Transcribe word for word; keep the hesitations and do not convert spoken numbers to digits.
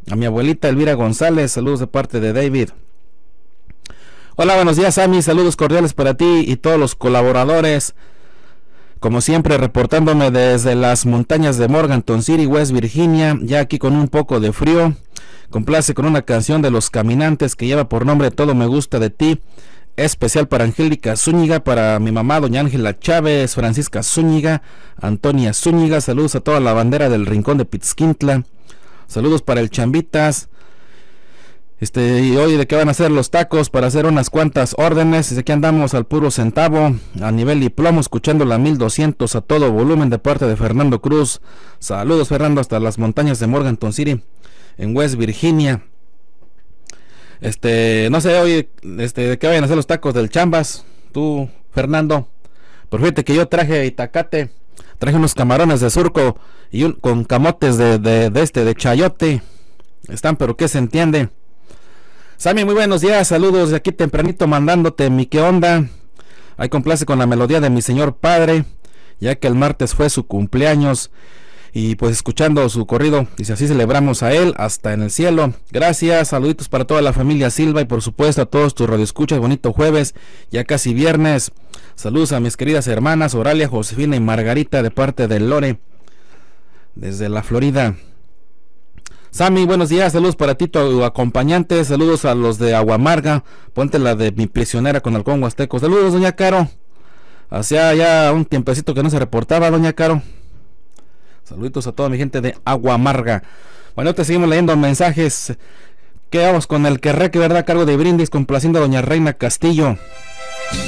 A mi abuelita Elvira González, saludos de parte de David. Hola, buenos días, Sammy, saludos cordiales para ti y todos los colaboradores. Como siempre, reportándome desde las montañas de Morganton City, West Virginia, ya aquí con un poco de frío. Complace con una canción de Los Caminantes que lleva por nombre Todo me gusta de ti. Especial para Angélica Zúñiga, para mi mamá doña Ángela Chávez, Francisca Zúñiga, Antonia Zúñiga, saludos a toda la bandera del Rincón de Pitzquintla, saludos para el Chambitas. Este, y hoy de qué van a hacer los tacos, para hacer unas cuantas órdenes. Desde aquí andamos al puro centavo, a nivel y plomo, escuchando la mil doscientos a todo volumen de parte de Fernando Cruz. Saludos, Fernando, hasta las montañas de Morganton City, en West Virginia. Este, no sé hoy, este, de qué vayan a hacer los tacos del Chambas, tú, Fernando. Pero fíjate que yo traje itacate, traje unos camarones de surco y un, con camotes de, de, de este, de chayote. Están, pero qué se entiende. Sammy, muy buenos días, saludos de aquí tempranito mandándote mi qué onda. Ahí complace con la melodía de mi señor padre, ya que el martes fue su cumpleaños. Y pues escuchando su corrido, dice así celebramos a él hasta en el cielo. Gracias, saluditos para toda la familia Silva y por supuesto a todos tus radioescuchas. Bonito jueves, ya casi viernes. Saludos a mis queridas hermanas Oralia, Josefina y Margarita de parte de Lore, desde la Florida. Sammy, buenos días, saludos para ti, tu acompañante, saludos a los de Aguamarga, ponte la de mi prisionera con halcón huasteco. Saludos, doña Caro, hacía ya un tiempecito que no se reportaba, doña Caro. Saluditos a toda mi gente de Aguamarga. Bueno, te seguimos leyendo mensajes. Quedamos con el que reque, ¿verdad? A cargo de Brindis, complaciendo a doña Reina Castillo.